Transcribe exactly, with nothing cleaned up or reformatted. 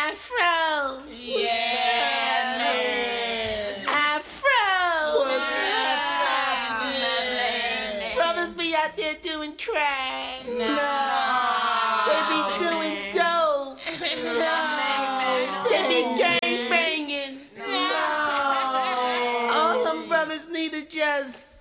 Afro. Yeah, man. Afro. What's happening? Brothers be out there doing crack. No. They be doing dope. No. They be gang banging. No. All them brothers need to just